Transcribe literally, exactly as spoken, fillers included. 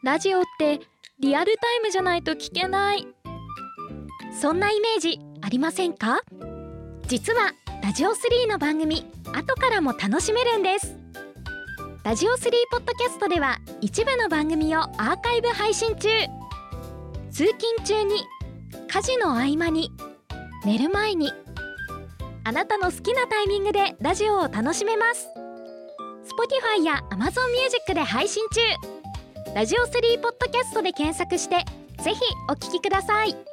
ラジオってリアルタイムじゃないと聞けない、そんなイメージありませんか？実はラジオスリーの番組後からも楽しめるんです。ラジオスリーポッドキャストでは一部の番組をアーカイブ配信中。通勤中に、家事の合間に、寝る前に、あなたの好きなタイミングでラジオを楽しめます。 Spotify や Amazon Music で配信中。ラジオスリーポッドキャストで検索してぜひお聞きください。